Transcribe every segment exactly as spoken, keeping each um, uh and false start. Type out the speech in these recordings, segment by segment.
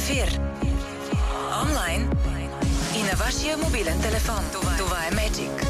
ефир. Онлайн и на вашия мобилен телефон. Това, Това е Magic.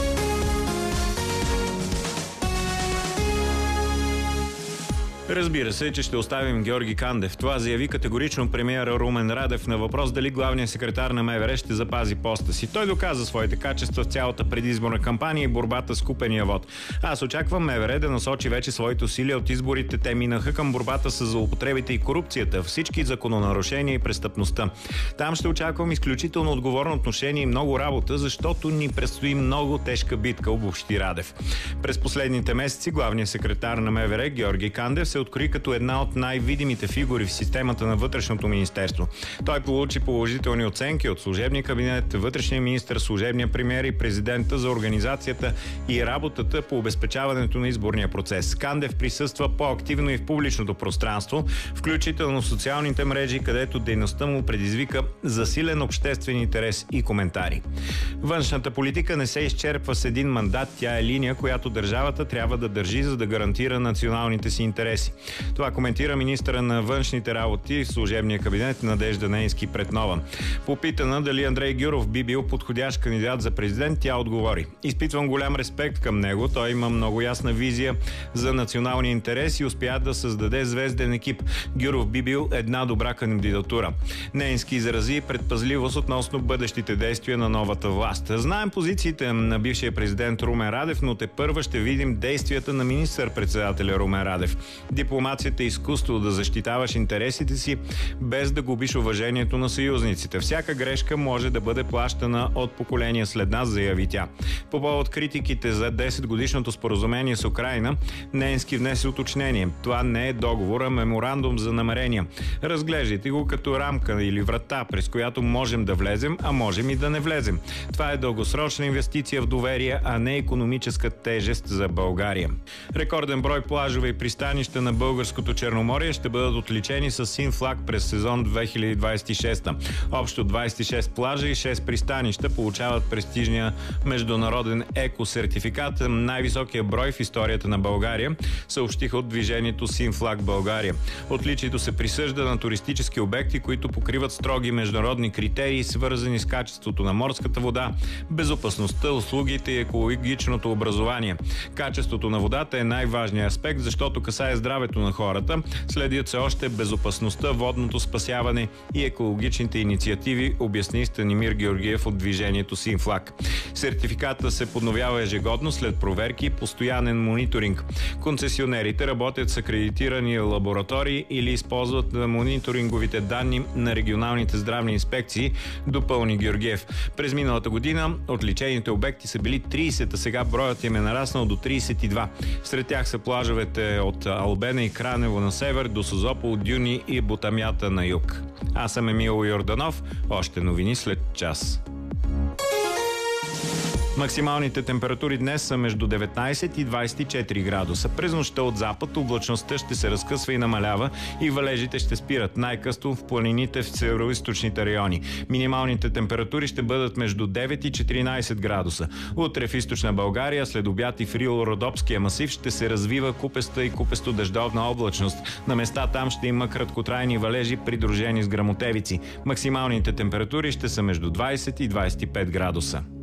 Разбира се, че ще оставим Георги Кандев. Това заяви категорично премиера Румен Радев на въпрос дали главният секретар на МВР ще запази поста си. Той доказа своите качества в цялата предизборна кампания и борбата с купения вод. Аз очаквам МВР да насочи вече своите усилия от изборите. Те минаха към борбата с злоупотребите и корупцията, всички закононарушения и престъпността. Там ще очаквам изключително отговорно отношение и много работа, защото ни предстои много тежка битка, обобщи Радев. През последните месеци главният секретар на МВР Георги Кандев се открои като една от най-видимите фигури в системата на Вътрешното министерство. Той получи положителни оценки от служебния кабинет, вътрешния министър, служебния премиер и президента за организацията и работата по обезпечаването на изборния процес. Кандев присъства по-активно и в публичното пространство, включително в социалните мрежи, където дейността му предизвика засилен обществен интерес и коментари. Външната политика не се изчерпва с един мандат, тя е линия, която държавата трябва да държи, за да гарантира националните си интереси. Това коментира министъра на външните работи в служебния кабинет Надежда Нейнски пред Нова. Попитана дали Андрей Гюров би бил подходящ кандидат за президент, тя отговори: изпитвам голям респект към него, той има много ясна визия за националния интерес и успя да създаде звезден екип. Гюров би бил една добра кандидатура. Нейнски изрази предпазливост относно бъдещите действия на новата власт. Знаем позициите на бившия президент Румен Радев, но тепърва ще видим действията на министър-председателя Румен Радев. Дипломацията е изкуство да защитаваш интересите си, без да губиш уважението на съюзниците. Всяка грешка може да бъде плащана от поколения след нас, заяви тя. По повод критиките за десетгодишното споразумение с Украйна, Нейнски внесе уточнение. Това не е договор, а меморандум за намерения. Разглеждайте го като рамка или врата, през която можем да влезем, а можем и да не влезем. Това е дългосрочна инвестиция в доверие, а не икономическа тежест за България. Рекорден брой плажове и пристанища на българското Черноморие ще бъдат отличени с син флаг през сезон две хиляди двадесет и шеста. Общо двадесет и шест плажа и шест пристанища получават престижния международен еко-сертификат, най-високия брой в историята на България, съобщиха от движението Син флаг България. Отличието се присъжда на туристически обекти, които покриват строги международни критерии, свързани с качеството на морската вода, безопасността, услугите и екологичното образование. Качеството на водата е най-важният аспект, защото касае здравето на хората. Следят се още безопасността, водното спасяване и екологичните инициативи, обясни Станимир Георгиев от движението Син флаг. Сертификата се подновява ежегодно след проверки и постоянен мониторинг. Концесионерите работят с акредитирани лаборатории или използват мониторинговите данни на регионалните здравни инспекции, допълни Георгиев. През миналата година отличените обекти са били тридесет, а сега броят им е нараснал до тридесет и два. Сред тях са плажовете от Албена и Кранево на север до Созопол, Дюни и Ботамята на юг. Аз съм Емил Йорданов. Още новини след час. Максималните температури днес са между деветнадесет и двадесет и четири градуса. През нощта от запад облачността ще се разкъсва и намалява и валежите ще спират най-късно в планините в североизточните райони. Минималните температури ще бъдат между девет и четиринадесет градуса. Утре в източна България, след обяд и в Рило-Родопския масив ще се развива купеста и купесто-дъждовна облачност. На места там ще има краткотрайни валежи, придружени с гръмотевици. Максималните температури ще са между двадесет и двадесет и пет градуса.